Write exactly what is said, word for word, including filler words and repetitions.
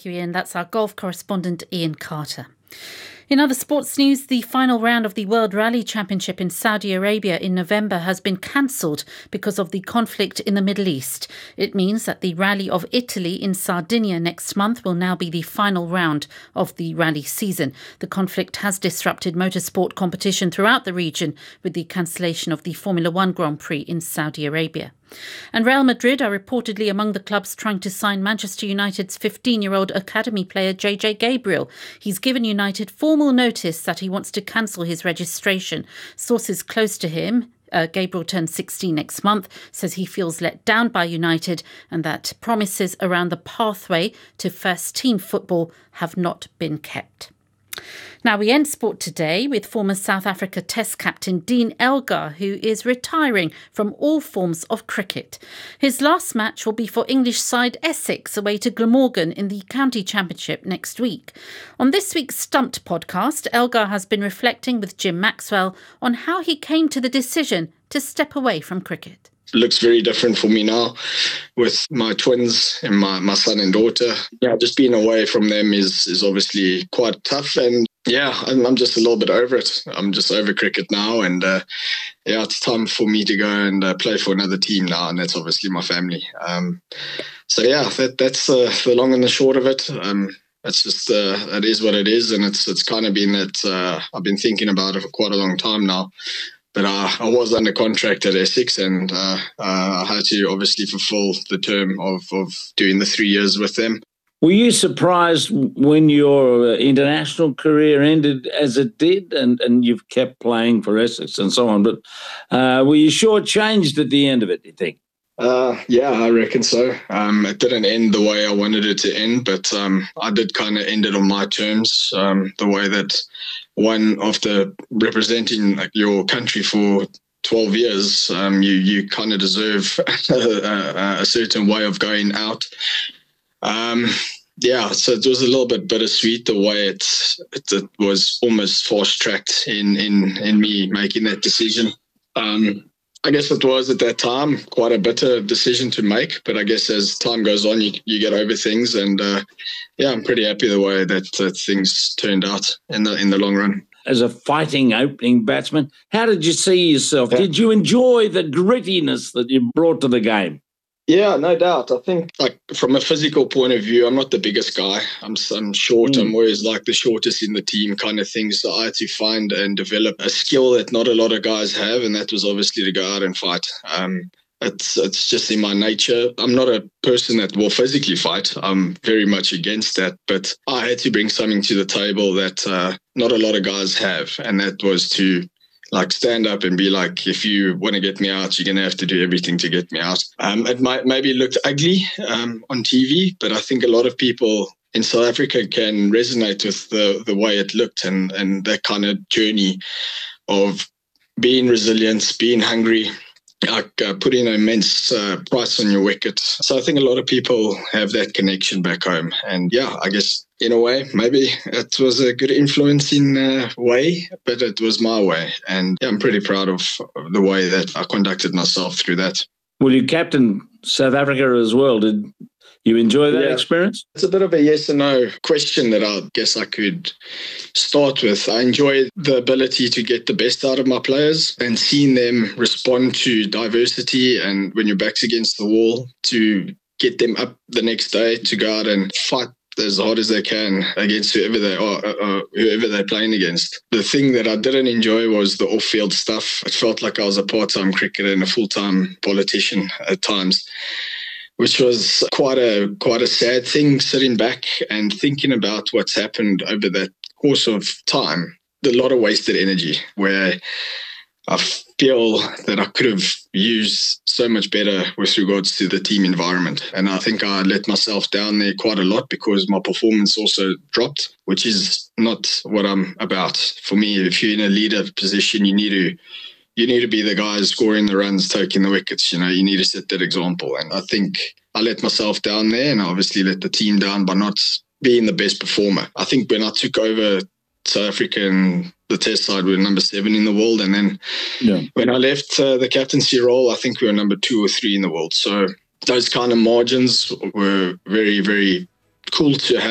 Thank you, Ian. That's our golf correspondent, Ian Carter. In other sports news, the final round of the World Rally Championship in Saudi Arabia in November has been cancelled because of the conflict in the Middle East. It means that the Rally of Italy in Sardinia next month will now be the final round of the rally season. The conflict has disrupted motorsport competition throughout the region with the cancellation of the Formula One Grand Prix in Saudi Arabia. And Real Madrid are reportedly among the clubs trying to sign Manchester United's fifteen-year-old academy player J J Gabriel. He's given United formal notice that he wants to cancel his registration. Sources close to him, uh, Gabriel turns sixteen next month, says he feels let down by United and that promises around the pathway to first-team football have not been kept. Now we end sport today with former South Africa Test captain Dean Elgar, who is retiring from all forms of cricket. His last match will be for English side Essex away to Glamorgan in the County Championship next week. On this week's Stumped podcast, Elgar has been reflecting with Jim Maxwell on how he came to the decision to step away from cricket. Looks very different for me now with my twins and my, my son and daughter. Yeah, just being away from them is is obviously quite tough. And yeah, I'm, I'm just a little bit over it. I'm just over cricket now. And uh, yeah, it's time for me to go and uh, play for another team now. And that's obviously my family. Um, so yeah, that that's uh, the long and the short of it. Um, It's just, uh, it is what it is. And it's, it's kind of been that uh, I've been thinking about it for quite a long time now. But uh, I was under contract at Essex and uh, uh, I had to obviously fulfill the term of, of doing the three years with them. Were you surprised when your international career ended as it did and, and you've kept playing for Essex and so on? But uh, were you shortchanged at the end of it, do you think? Uh, yeah, I reckon so. Um, it didn't end the way I wanted it to end, but um, I did kind of end it on my terms, um, the way that one after representing like, your country for twelve years, um, you, you kind of deserve a, a certain way of going out. Um, yeah, so it was a little bit bittersweet the way it, it, it was almost fast-tracked in, in, in me making that decision. Um I guess it was at that time quite a bitter decision to make, but I guess as time goes on, you, you get over things, and uh, yeah, I'm pretty happy the way that uh, things turned out in the in the long run. As a fighting opening batsman, how did you see yourself? Yeah. Did you enjoy the grittiness that you brought to the game? Yeah, no doubt. I think like from a physical point of view, I'm not the biggest guy. I'm, I'm short. Mm. I'm always like the shortest in the team kind of thing. So I had to find and develop a skill that not a lot of guys have. And that was obviously to go out and fight. Um, it's, it's just in my nature. I'm not a person that will physically fight. I'm very much against that. But I had to bring something to the table that uh, not a lot of guys have. And that was to like stand up and be like, if you want to get me out, you're going to have to do everything to get me out. Um, it might maybe looked ugly um, on T V, but I think a lot of people in South Africa can resonate with the, the way it looked and, and that kind of journey of being resilient, being hungry, like uh, putting an immense uh, price on your wicket. So I think a lot of people have that connection back home. And yeah, I guess in a way, maybe it was a good influencing uh, way, but it was my way. And yeah, I'm pretty proud of the way that I conducted myself through that. Well, you captained South Africa as well. Did you enjoy that yeah. experience? It's a bit of a yes or no question that I guess I could start with. I enjoy the ability to get the best out of my players and seeing them respond to diversity and when your back's against the wall, to get them up the next day to go out and fight as hard as they can against whoever they are, uh, whoever they're playing against. The thing that I didn't enjoy was the off-field stuff. It felt like I was a part-time cricketer and a full-time politician at times, which was quite a quite a sad thing, sitting back and thinking about what's happened over that course of time. A lot of wasted energy where I feel that I could have used so much better with regards to the team environment. And I think I let myself down there quite a lot because my performance also dropped, which is not what I'm about. For me, if you're in a leader position, you need to you need to be the guy scoring the runs, taking the wickets. You know, you need to set that example. And I think I let myself down there, and I obviously let the team down by not being the best performer. I think when I took over South Africa and the test side, we were number seven in the world. And then yeah. when I left uh, the captaincy role, I think we were number two or three in the world. So those kind of margins were very, very cool to have.